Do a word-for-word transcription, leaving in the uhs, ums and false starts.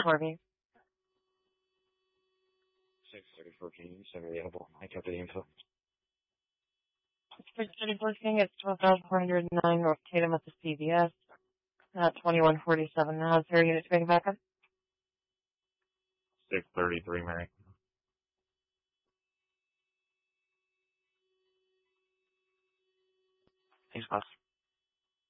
Harvey. six thirty-four, can you send me the info? I kept the info. six thirty-four King, it's twelve thousand four hundred nine North Tatum at the C V S. Uh, twenty-one forty-seven. How's your unit making back up? six thirty-three, Mary. Thanks, boss.